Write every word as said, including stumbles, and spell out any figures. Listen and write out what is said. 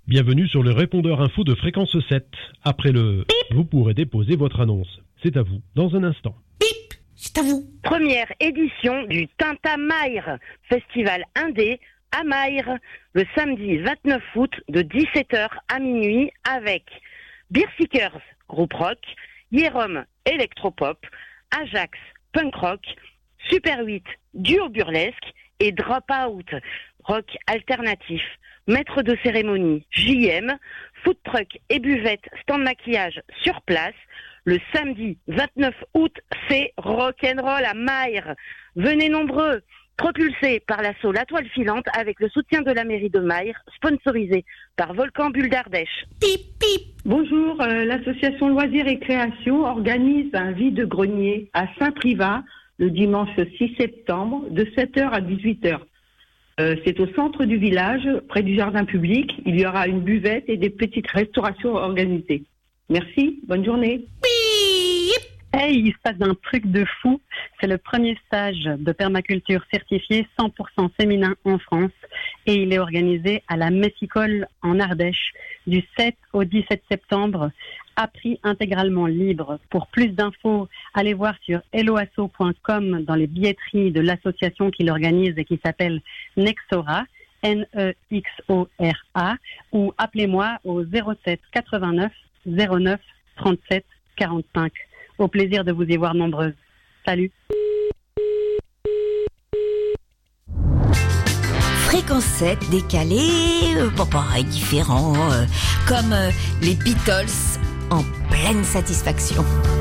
Bienvenue sur le répondeur info de Fréquence sept. Après le bip, vous pourrez déposer votre annonce. C'est à vous, dans un instant. Bip, c'est à vous. Première édition du Tintamayre, festival indé à Mayre, le samedi vingt-neuf août de dix-sept heures à minuit avec Beer Seekers, groupe rock, Jérôme, électropop, Ajax, punk rock, Super huit, duo burlesque et Dropout, rock alternatif. Maître de cérémonie, J M, food truck et buvette, stand maquillage sur place. Le samedi vingt-neuf août, c'est rock'n'roll à Mayre. Venez nombreux, propulsés par l'assaut La Toile Filante avec le soutien de la mairie de Mayre, sponsorisé par Volcan Bulle d'Ardèche. Pip, pip. Bonjour, euh, l'association Loisirs et Création organise un vide-grenier à Saint-Privat le dimanche six septembre de sept heures à dix-huit heures. Euh, c'est au centre du village, près du jardin public. Il y aura une buvette et des petites restaurations organisées. Merci, bonne journée. Hey, il se passe un truc de fou. C'est le premier stage de permaculture certifié cent pour cent féminin en France et il est organisé à la Messicole en Ardèche du sept au dix-sept septembre, à prix intégralement libre. Pour plus d'infos, allez voir sur helloasso point com dans les billetteries de l'association qui l'organise et qui s'appelle Nexora, N E X O R A, ou appelez-moi au zéro sept quatre-vingt-neuf zéro neuf trente-sept quarante-cinq. Au plaisir de vous y voir nombreuses. Salut. Fréquence sept décalé, euh, pas pareil, différent, euh, comme euh, les Beatles en pleine satisfaction.